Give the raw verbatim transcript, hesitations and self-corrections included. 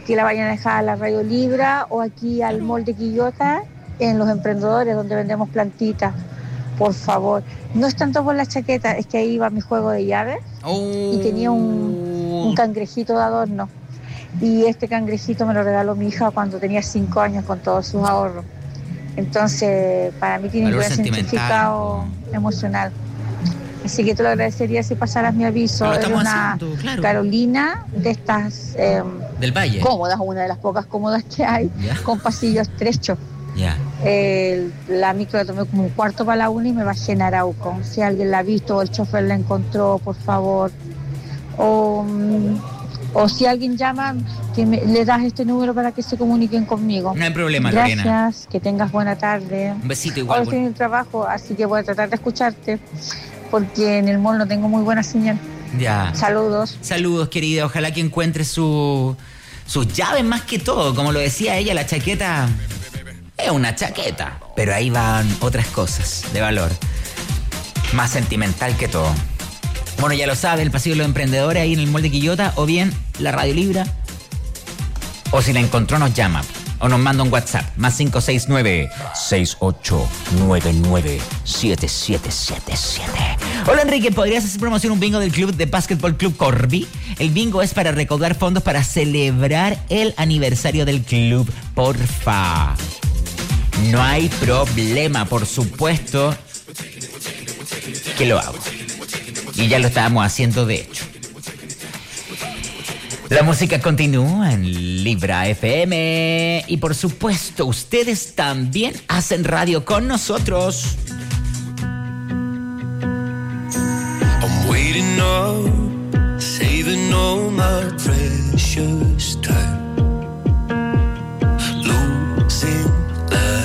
que la vayan a dejar a la Radio Libra o aquí al Mall de Quillota, en Los Emprendedores, donde vendemos plantitas. Por favor, no es tanto por la chaqueta, es que ahí iba mi juego de llaves oh. y tenía un, un cangrejito de adorno. Y este cangrejito me lo regaló mi hija cuando tenía cinco años con todos sus ahorros. Entonces, para mí tiene un significado emocional. Así que te lo agradecería si pasaras mi aviso. Era una haciendo, claro. Carolina de estas eh, del Valle. Cómodas, una de las pocas cómodas que hay, yeah. con pasillo estrecho. Yeah. Eh, la micro la tomé como un cuarto para la una y me bajé en Arauco. Si alguien la ha visto o el chofer la encontró, por favor. O, o si alguien llama, que me, le das este número para que se comuniquen conmigo. No hay problema, Gracias, Lorena. Gracias, que tengas buena tarde. Un besito igual. Ahora estoy en el trabajo, así que voy a tratar de escucharte, porque en el mall no tengo muy buena señal. Ya. Saludos. Saludos, querida. Ojalá que encuentre su, sus llaves más que todo. Como lo decía ella, la chaqueta es una chaqueta. Pero ahí van otras cosas de valor. Más sentimental que todo. Bueno, ya lo sabe, el pasillo de los emprendedores ahí en el mall de Quillota, o bien la Radio Libra, o si la encontró nos llama, o nos manda un WhatsApp, más cinco seis nueve, seis ocho nueve nueve, siete siete siete siete. Hola Enrique, ¿podrías hacer promoción un bingo del club de Básquetbol Club Corby? El bingo es para recaudar fondos para celebrar el aniversario del club, porfa. No hay problema, por supuesto que lo hago. Y ya lo estábamos haciendo, de hecho. La música continúa en Libra F M. Y por supuesto, ustedes también hacen radio con nosotros. I'm waiting up, saving all my precious time.